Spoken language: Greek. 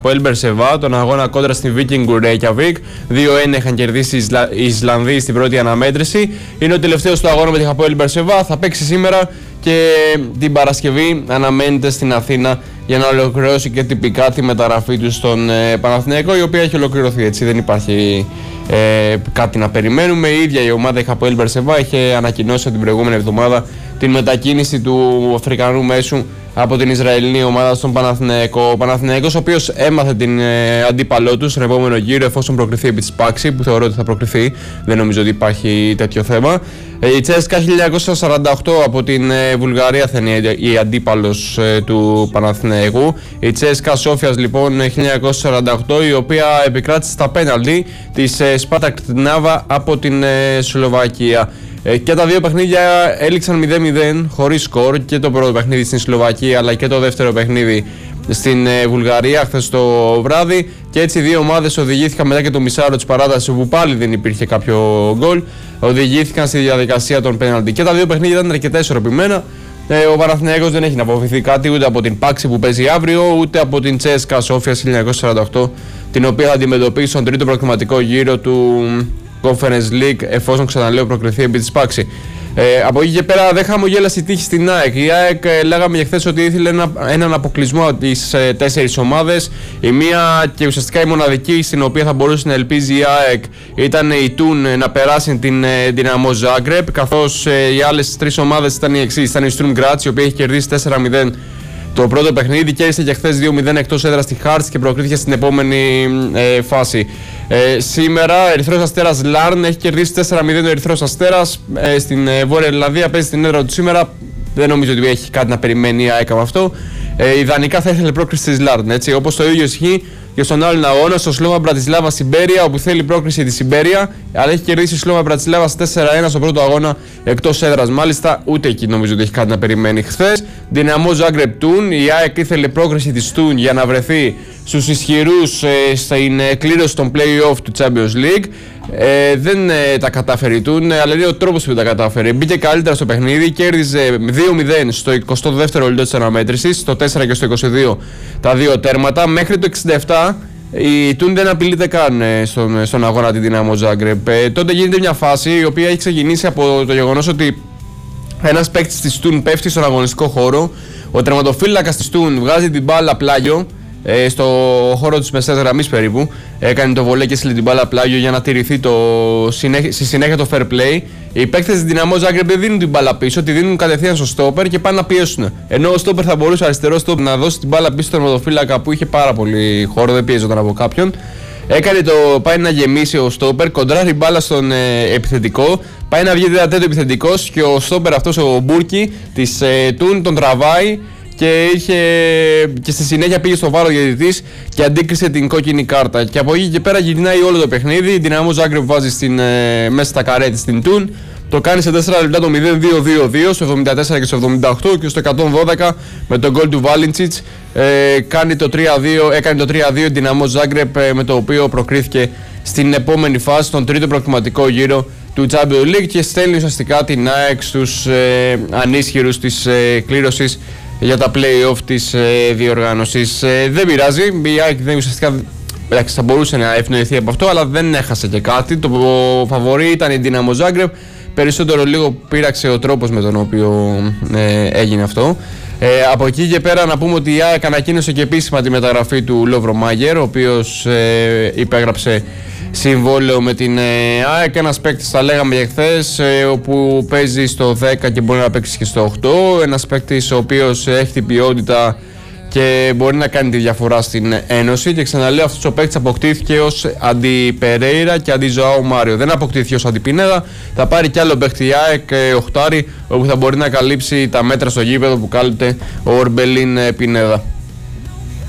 Αποέλ Μπερσεβά, τον αγώνα κόντρα στην Viking Reykjavik. 2-1 είχαν κερδίσει οι Ισλανδοί στην πρώτη αναμέτρηση. Είναι ο τελευταίος του αγώνα με την Αποέλ Μπερσεβά. Θα παίξει σήμερα και την Παρασκευή αναμένεται στην Αθήνα για να ολοκληρώσει και τυπικά τη μεταγραφή του στον Παναθηναϊκό, η οποία έχει ολοκληρωθεί, έτσι δεν υπάρχει κάτι να περιμένουμε. Η ίδια η ομάδα η Αποέλ Μπερσεβά είχε ανακοινώσει την προηγούμενη εβδομάδα την μετακίνηση του Αφρικανού μέσου από την Ισραηλινή ομάδα στον Παναθηναϊκό. Ο Παναθηναϊκός, ο οποίος έμαθε την αντίπαλό του στον επόμενο γύρο, εφόσον προκριθεί επί της Πάξη, που θεωρώ ότι θα προκριθεί, δεν νομίζω ότι υπάρχει τέτοιο θέμα. Η Τσέσκα 1948 από την Βουλγαρία θα είναι η αντίπαλος του Παναθηναϊκού. Η Τσέσκα Σόφιας λοιπόν 1948, η οποία επικράτησε στα πέναλτι της Σπάρτακ Τρνάβα από την Σλοβακία. Και τα δύο παιχνίδια έληξαν 0-0 χωρίς σκορ, και το πρώτο παιχνίδι στην Σλοβακία αλλά και το δεύτερο παιχνίδι στην Βουλγαρία χθες το βράδυ, και έτσι οι δύο ομάδες οδηγήθηκαν μετά και το μισάωρο της παράτασης, όπου πάλι δεν υπήρχε κάποιο γκολ, οδηγήθηκαν στη διαδικασία των πέναλτι και τα δύο παιχνίδια ήταν αρκετά ισορροπημένα. Ο Παναθηναϊκός δεν έχει να αποφευθεί κάτι ούτε από την Πάξη που παίζει αύριο, ούτε από την Τσέσκα Σόφιας 1948, την οποία θα αντιμετωπίσει στον τρίτο προκριματικό γύρο του Conference League, εφόσον ξαναλέω προκριθεί επί της Πάξη. Από εκεί και πέρα δεν χαμογέλασε η τύχη στην ΑΕΚ. Η ΑΕΚ λέγαμε και χθες ότι ήθελε έναν αποκλεισμό από τις 4 ομάδες. Η μία και ουσιαστικά η μοναδική στην οποία θα μπορούσε να ελπίζει η ΑΕΚ ήταν η Τούν να περάσει την Δυναμό Ζάγκρεπ, καθώς οι άλλες 3 ομάδες ήταν οι εξής. Ήταν η Στρουμ Γκράτς, η οποία έχει κερδίσει 4-0 το πρώτο παιχνίδι, κέρδισε και χθες 2-0 εκτός έδρας στη Χάρτς και προκρίθηκε στην επόμενη φάση. Σήμερα Ερυθρός Αστέρας Λάρν έχει κερδίσει 4-0 ο Ερυθρός Αστέρας στην Βόρεια Ιρλανδία, παίζει στην έδρα του σήμερα. Δεν νομίζω ότι έχει κάτι να περιμένει η ΑΕΚ από αυτό. Ιδανικά θα ήθελε πρόκριση της Λάρν, έτσι, όπως το ίδιο ισχύει και στον άλλον αγώνα, στο Σλόβα Μπρατισλάβα Σιμπέρια, όπου θέλει πρόκριση τη Σιμπέρια, αλλά έχει κερδίσει η Σλόβα Μπρατισλάβα 4-1 στο πρώτο αγώνα εκτός έδρας. Μάλιστα, ούτε εκεί νομίζω ότι έχει κάτι να περιμένει. Χθες, Δυναμό Ζάγκρεπ Τούν, η ΑΕΚ ήθελε πρόκριση της Τούν για να βρεθεί στους ισχυρούς στην κλήρωση των play-off του Champions League. Δεν τα κατάφερε η Τούν, αλλά είναι ο τρόπος που τα κατάφερε. Μπήκε καλύτερα στο παιχνίδι, κέρδιζε 2-0 στο 22ο λεπτό της αναμέτρησης, στο 4 και στο 22 τα δύο τέρματα. Μέχρι το 67 η Τούν δεν απειλείται καν στον αγώνα τη Δυναμό Ζάγκρεπ. Τότε γίνεται μια φάση η οποία έχει ξεκινήσει από το γεγονός ότι ένας παίκτης της Τούν πέφτει στον αγωνιστικό χώρο. Ο τερματοφύλακας της Τούν βγάζει την μπάλα πλάγιο στο χώρο της μεσαίας γραμμής περίπου. Έκανε το βολέ και έστειλε την μπάλα πλάγιο για να τηρηθεί στη συνέχεια το fair play. Οι παίκτες της Δυναμό Ζάγκρεπ δεν δίνουν την μπάλα πίσω, τη δίνουν κατευθείαν στο στόπερ και πάνε να πιέσουν. Ενώ ο στόπερ θα μπορούσε, αριστερό στόπερ, να δώσει την μπάλα πίσω στον τερματοφύλακα που είχε πάρα πολύ χώρο, δεν πιέζονταν από κάποιον. Πάει να γεμίσει ο στόπερ, κοντράρει μπάλα στον επιθετικό, πάει να βγει τέταρτο επιθετικός και ο στόπερ αυτός, ο Μπούρκι της Τούν, τον τραβάει και στη συνέχεια πήγε στο βάρο διαιτητής και αντίκρισε την κόκκινη κάρτα. Και από εκεί και πέρα γυρνάει όλο το παιχνίδι. Η Δυναμό Ζάγκρεπ βάζει μέσα στα καρέ της στην Τούν. Το κάνει σε 4 λεπτά το 0-2-2-2, στο 74 και στο 78, και στο 112 με τον γκολ του Βάλιντσιτς έκανε το 3-2 η Δυναμό Ζάγκρεπ, με το οποίο προκρίθηκε στην επόμενη φάση, στον τρίτο προκριματικό γύρο του Champions League, και στέλνει ουσιαστικά την ΑΕΚ στους ανίσχυρους της κλήρωσης για τα play-off της διοργάνωσης. Δεν πειράζει, η ΑΕΚ δεν ουσιαστικά θα μπορούσε να ευνοηθεί από αυτό, αλλά δεν έχασε και κάτι. Το φαβορί ήταν η Δυναμό Ζάγκρεπ. Περισσότερο λίγο πείραξε ο τρόπος με τον οποίο έγινε αυτό. Από εκεί και πέρα να πούμε ότι η ΑΕΚ ανακοίνωσε και επίσημα τη μεταγραφή του Λόβρο Μάγερ, ο οποίος υπέγραψε συμβόλαιο με την ΑΕΚ. Ένας παίκτης, τα λέγαμε και χθες, όπου παίζει στο 10 και μπορεί να παίξει και στο 8. Ένας παίκτης ο οποίος έχει την ποιότητα και μπορεί να κάνει τη διαφορά στην Ένωση. Και ξαναλέω, αυτός ο παίκτης αποκτήθηκε ως αντί Περέιρα και αντί Ζωάου Μάριο. Δεν αποκτήθηκε ως αντί Πινέδα. Θα πάρει κι άλλο παίκτη η ΑΕΚ, οχτάρι, όπου θα μπορεί να καλύψει τα μέτρα στο γήπεδο που κάλυπτε ο Ορμπελίν Πινέδα.